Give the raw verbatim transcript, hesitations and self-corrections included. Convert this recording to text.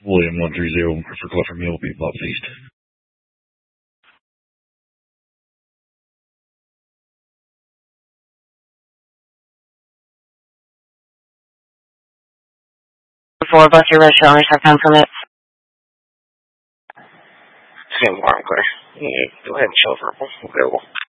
William one three zero for Clifford Mule Bebop Feast. Four bus your restaurant have time permits. It's getting warm, clear. Yeah, go ahead and chill for a while.